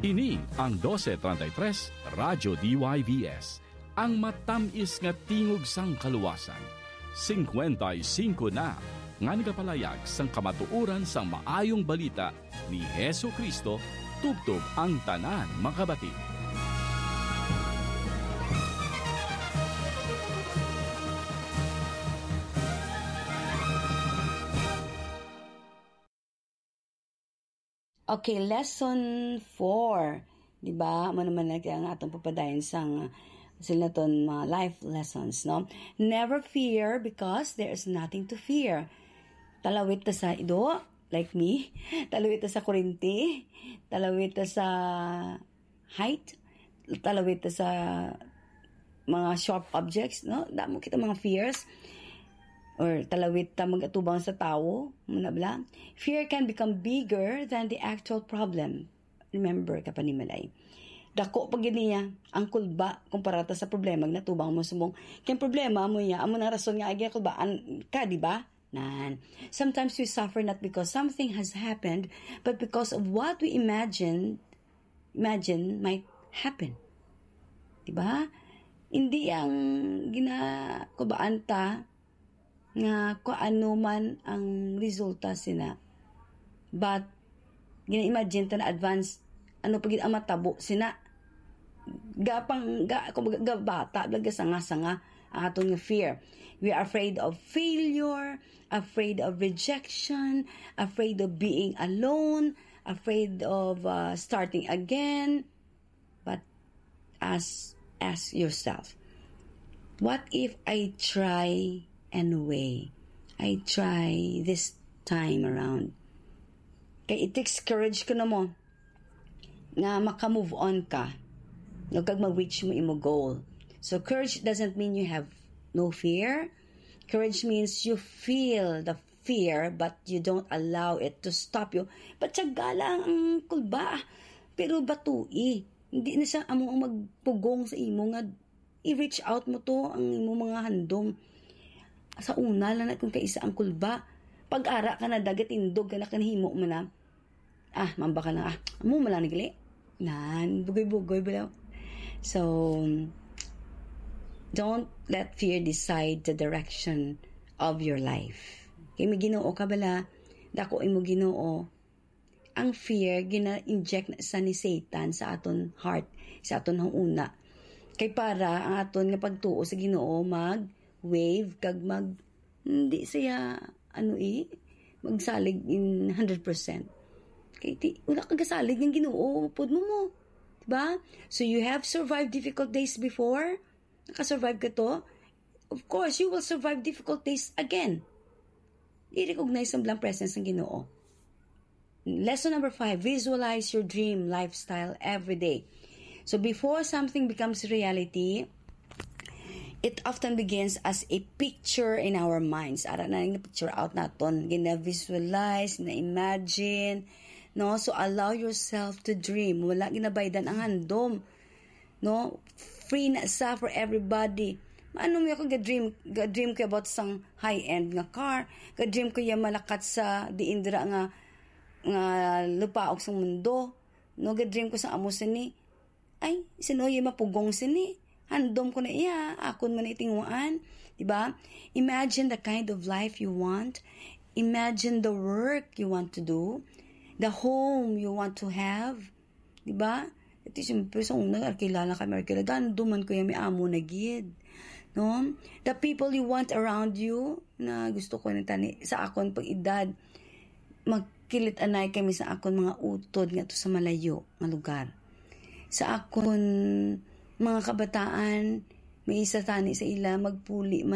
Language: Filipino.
Ini ang 1233 Radyo DYVS, ang matamis nga tingog sang kaluwasan. 55 na nga nagapalayag sang kamatuuran sang maayong balita ni Hesu Kristo tubtob ang tanan makabati. Okay, lesson 4. Diba? Ano naman ang atong papadayon sang sila ton mga life lessons, no? Never fear because there is nothing to fear. Talawit ta sa ido, like me. Talawit ta sa kurinti. Talawit ta sa height. Talawit ta sa mga sharp objects, no? Damo kita mga fears. Or talawit ta magatubang sa tao, manabla. Fear can become bigger than the actual problem. Remember ka panimalay. Dako pag niya ang kulba kumpara ta sa problema natubang mo sumong. Kaya problema mo niya, amo na rason nga agi kulbaan ka, di ba? Nan. Sometimes we suffer not because something has happened, but because of what we imagine might happen. Di ba? Hindi ang ginakubaan ta nga kung ano man ang resulta sina. But, gina-imagine ta na advance, ano pagid ang matabo sina. Gabata, blaga sanga-sanga, ang atong fear. We are afraid of failure, afraid of rejection, afraid of being alone, afraid of starting again. But, ask yourself, what if I try anyway? I try this time around. Kaya it takes courage ka na mo na maka-move on ka. Kag ma-reach mo imo goal. So courage doesn't mean you have no fear. Courage means you feel the fear but you don't allow it to stop you. Patsaga lang ang kulba. Pero batui. Hindi na siya among magpugong sa imo nga i-reach out mo to ang imo mga handom. Sa una lang na kung kaisa ang kulba. Pag-ara ka na dagat indog ka na kanhimo mo na. Mamba ka na. Amo mo lang nagali. Nan, bugoy-bugoy ba. So, don't let fear decide the direction of your life. Kaya may Ginoo ka bala, dako imo Ginoo. Ang fear, gina-inject na sa ni Satan sa aton heart, sa aton una. Kay para ang aton nga pagtuo sa Ginoo mag-wave, kag hindi siya, magsalig in 100%. Kaya wala kang kasalig ng Ginoo, pod mo. Diba? So you have survived difficult days before. Nakasurvive ka to. Of course, you will survive difficult days again. I-recognize ang blank presence ng Ginoo. Lesson number 5, visualize your dream lifestyle every day. So before something becomes reality, it often begins as a picture in our minds. Ara na yung picture out naton. Gina-visualize, na-imagine. No? So allow yourself to dream. Wala ginabaydan ang handom. No? Free na sa for everybody. Ano mo ako ga-dream ko about sang high-end nga car. Ga-dream ko yung malakat sa diindra nga lupaok sa mundo. No? Ga-dream ko sa amo sini. Ay, sino yung mapugong sini. Handom ko na iya, akon man itinguan, diba? Imagine the kind of life you want. Imagine the work you want to do, the home you want to have, diba? Ito siyempre sa unang kilala kami, ganduman ko yung may amo na gid, no? The people you want around you, na gusto ko na tani sa akon pag edad, magkilit anay kami sa akon mga utod nga to sa malayo nga lugar. Sa akon mga kabataan, may isa tani sa ila magpuli man